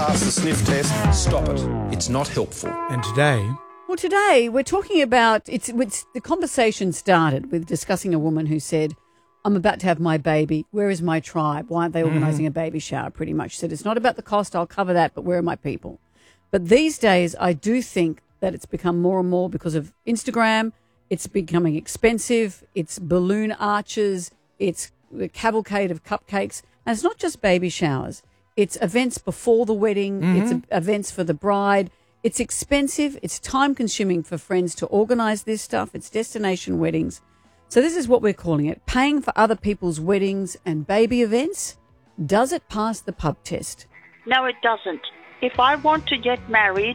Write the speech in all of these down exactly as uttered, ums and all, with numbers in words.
Pass the sniff test. Stop it. It's not helpful. And today... Well, today we're talking about, it's, it's the conversation started with discussing a woman who said, I'm about to have my baby. Where is my tribe? Why aren't they organising mm. a baby shower, pretty much? She said, it's not about the cost. I'll cover that, but where are my people? But these days, I do think that it's become more and more because of Instagram. It's becoming expensive. It's balloon arches. It's a cavalcade of cupcakes. And it's not just baby showers. It's events before the wedding. Mm-hmm. It's a, events for the bride. It's expensive. It's time-consuming for friends to organise this stuff. It's destination weddings. So this is what we're calling it. Paying for other people's weddings and baby events. Does it pass the pub test? No, it doesn't. If I want to get married,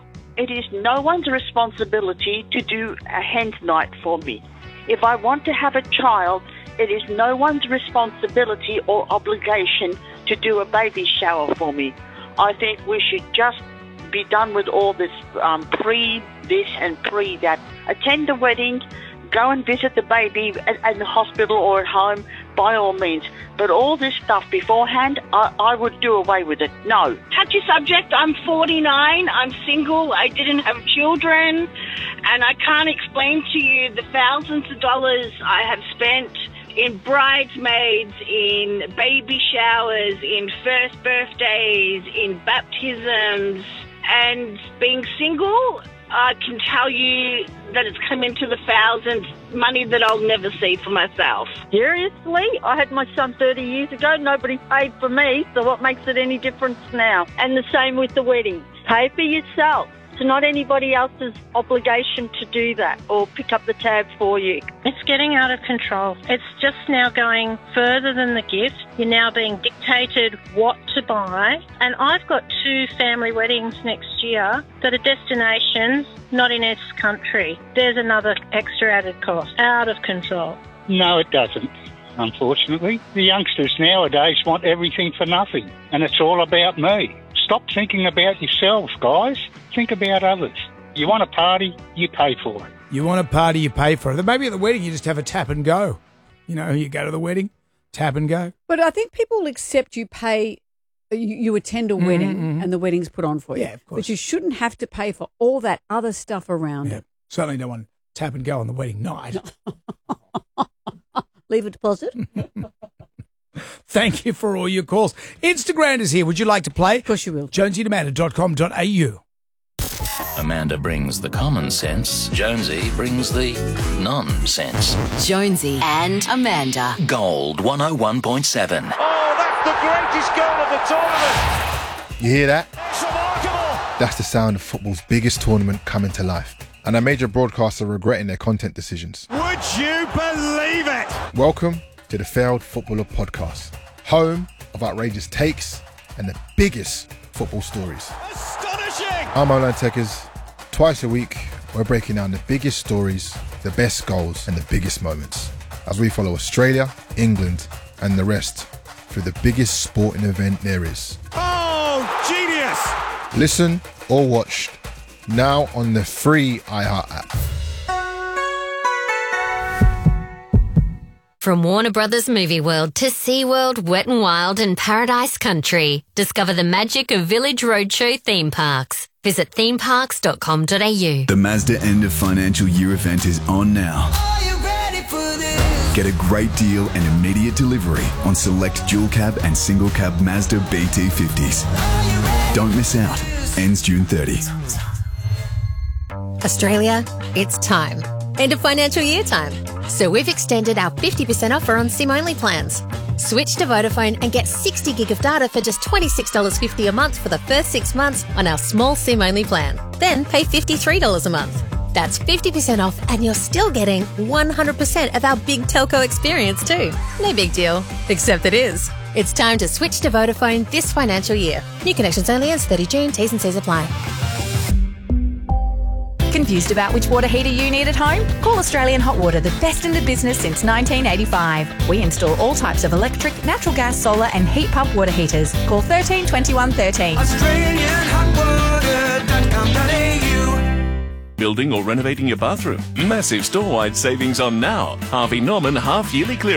it is no one's responsibility to do a hen night for me. If I want to have a child, it is no one's responsibility or obligation to do a baby shower for me. I think we should just be done with all this um, pre this and pre that. Attend the wedding, go and visit the baby at, at the hospital or at home, by all means. But all this stuff beforehand, I, I would do away with it. No. Touchy subject, I'm forty-nine, I'm single, I didn't have children, and I can't explain to you the thousands of dollars I have spent in bridesmaids, in baby showers, in first birthdays, in baptisms. And being single, I can tell you that it's come into the thousands, money that I'll never see for myself. Seriously? I had my son thirty years ago. Nobody paid for me, so what makes it any difference now? And the same with the wedding. Pay for yourself. It's not anybody else's obligation to do that or pick up the tab for you. It's getting out of control. It's just now going further than the gift. You're now being dictated what to buy. And I've got two family weddings next year that are destinations, not in this country. There's another extra added cost. Out of control. No, it doesn't, unfortunately. The youngsters nowadays want everything for nothing, and it's all about me. Stop thinking about yourselves, guys. Think about others. You want a party, you pay for it. You want a party, you pay for it. Maybe at the wedding you just have a tap and go. You know, you go to the wedding, tap and go. But I think people accept you pay, you, you attend a Mm-hmm, wedding mm-hmm. and the wedding's put on for you. Yeah, of course. But you shouldn't have to pay for all that other stuff around Yeah, it. certainly don't want tap and go on the wedding night. Leave a deposit. Thank you for all your calls. Instagram is here. Would you like to play? Of course you will. jonesy and amanda dot com dot a u. Amanda brings the common sense. Jonesy brings the nonsense. Jonesy and Amanda. Gold one oh one point seven. Oh, that's the greatest goal of the tournament. You hear that? It's remarkable. That's the sound of football's biggest tournament coming to life. And our major broadcasts are regretting their content decisions. Would you believe it? Welcome to the Failed Footballer Podcast, home of outrageous takes and the biggest football stories. Astonishing! I'm Olan Tekers. Twice a week, we're breaking down the biggest stories, the best goals, and the biggest moments as we follow Australia, England, and the rest through the biggest sporting event there is. Oh, genius! Listen or watch now on the free iHeart app. From Warner Brothers Movie World to SeaWorld, Wet n Wild and Paradise Country. Discover the magic of Village Roadshow theme parks. Visit theme parks dot com dot a u. The Mazda end of financial year event is on now. Are you ready for this? Get a great deal and immediate delivery on select dual cab and single cab Mazda B T fifties. Don't miss out. Ends June thirtieth. Australia, it's time. End of financial year time. So we've extended our fifty percent offer on SIM-only plans. Switch to Vodafone and get sixty gig of data for just twenty-six dollars fifty a month for the first six months on our small SIM-only plan. Then pay fifty-three dollars a month. That's fifty percent off and you're still getting one hundred percent of our big telco experience too. No big deal, except it is. It's time to switch to Vodafone this financial year. New connections only as thirty June. T's and C's apply. Confused about which water heater you need at home? Call Australian Hot Water, the best in the business since nineteen eighty-five. We install all types of electric, natural gas, solar and heat pump water heaters. Call thirteen twenty-one thirteen. Australian Hot Water dot com dot a u. Building or renovating your bathroom? Massive store-wide savings on now. Harvey Norman half-yearly clearance.